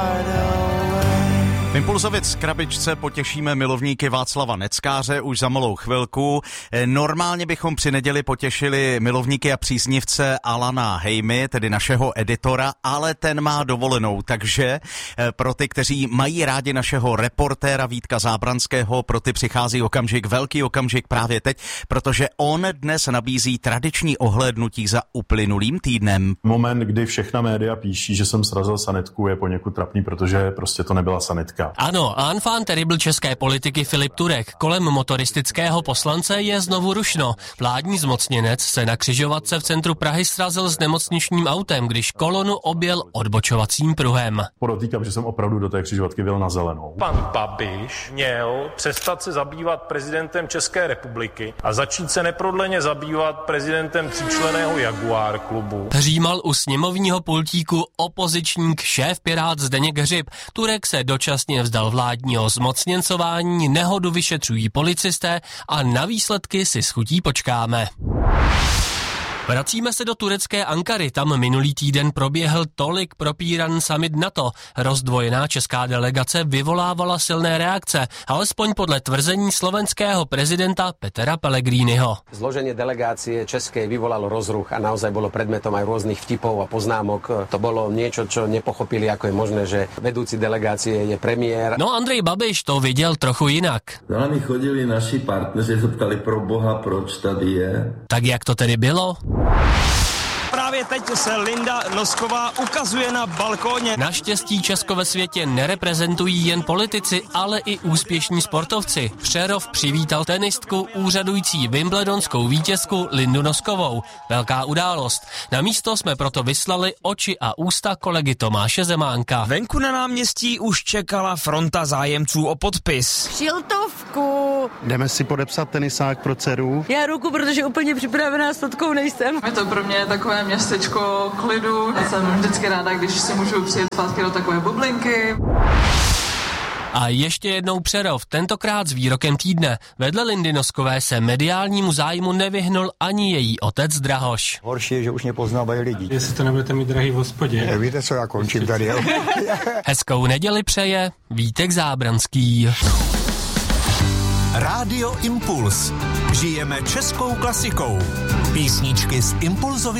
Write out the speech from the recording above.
V Impulzovic krabičce potěšíme milovníky Václava Neckáře už za malou chvilku. Normálně bychom při neděli potěšili milovníky a příznivce Alana Hejmy, tedy našeho editora, ale ten má dovolenou, takže pro ty, kteří mají rádi našeho reportéra Vítka Zábranského, pro ty přichází okamžik, velký okamžik právě teď, protože on dnes nabízí tradiční ohlédnutí za uplynulým týdnem. Moment, kdy všechna média píší, že jsem srazil sanitku, je poněkud trapný, protože prostě to nebyla sanitka. Ano, enfant terrible české politiky Filip Turek kolem motoristického poslance je znovu rušno. Vládní zmocněnec se na křižovatce v centru Prahy srazil s nemocničním autem, když kolonu objel odbočovacím pruhem. Podotýkám, že jsem opravdu do té křižovatky vyjel na zelenou. Pan Babiš měl přestat se zabývat prezidentem České republiky a začít se neprodleně zabývat prezidentem tříčlenného Jaguar klubu. Hřímal u sněmovního pultíku opozičník šéf Pirát Zdeněk Hřib. Turek se dočasně vzdal vládního zmocněncování, nehodu vyšetřují policisté a na výsledky si s chutí počkáme. Vracíme se do turecké Ankary, tam minulý týden proběhl tolik propíraný summit NATO. Rozdvojená česká delegace vyvolávala silné reakce, alespoň podle tvrzení slovenského prezidenta Petera Pellegriniho. Zloženie delegácie českej vyvolalo rozruch a naozaj bolo predmetom aj rôznych vtipov a poznámok. To bolo niečo, čo nepochopili, ako je možné, že vedúci delegácie je premiér. No Andrej Babiš to viděl trochu jinak. Za nami chodili naši partneři, zeptali pro boha, proč tady je. Tak jak to tedy bylo? Právě teď se Linda Nosková ukazuje na balkóně. Naštěstí Česko ve světě nereprezentují jen politici, ale i úspěšní sportovci. Přerov přivítal tenistku, úřadující wimbledonskou vítězku Lindu Noskovou. Velká událost. Na místo jsme proto vyslali oči a ústa kolegy Tomáše Zemánka. Venku na náměstí už čekala fronta zájemců o podpis. Šiltovku. Jdeme si podepsat tenisák pro dceru. Já ruku, protože úplně připravená s fotkou nejsem. Je to pro mě takové městečko klidu. Já jsem vždycky ráda, když si můžu přijet zpátky do takové bublinky. A ještě jednou Přerov, tentokrát s výrokem týdne. Vedle Lindy Noskové se mediálnímu zájmu nevyhnul ani její otec Drahoš. Horší je, že už mě poznávají lidi. Jestli to nebudete mít drahý v hospodě. Víte, co já končím tady. Hezkou neděli přeje Vítek Zábranský. Rádio Impuls. Žijeme českou klasikou. Písničky z Impulzovy